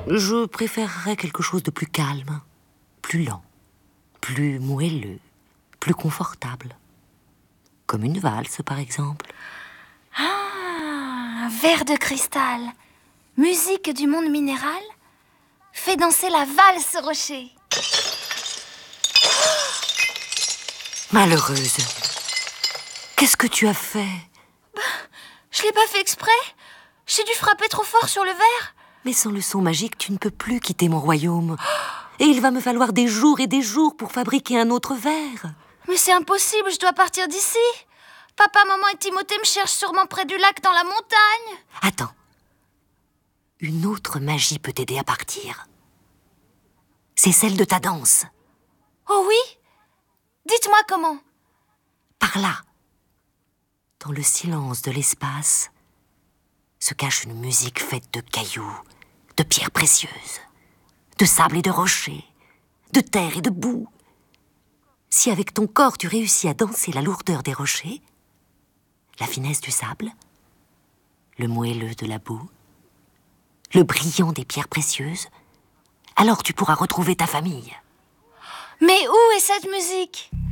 Je préférerais quelque chose de plus calme, plus lent, plus moelleux, plus confortable. Comme une valse, par exemple. Ah, un verre de cristal. Musique du monde minéral. Fais danser la valse, Rocher. Malheureuse. Qu'est-ce que tu as fait? Je l'ai pas fait exprès. J'ai dû frapper trop fort sur le verre. Mais sans le son magique, tu ne peux plus quitter mon royaume. Et il va me falloir des jours et des jours pour fabriquer un autre verre. Mais c'est impossible, je dois partir d'ici. Papa, maman et Timothée me cherchent sûrement près du lac dans la montagne. Attends. Une autre magie peut t'aider à partir. C'est celle de ta danse. Oh oui? Dites-moi comment. Par là. Dans le silence de l'espace se cache une musique faite de cailloux, de pierres précieuses, de sable et de rochers, de terre et de boue. Si avec ton corps tu réussis à danser la lourdeur des rochers, la finesse du sable, le moelleux de la boue, le brillant des pierres précieuses, alors tu pourras retrouver ta famille. Mais où est cette musique?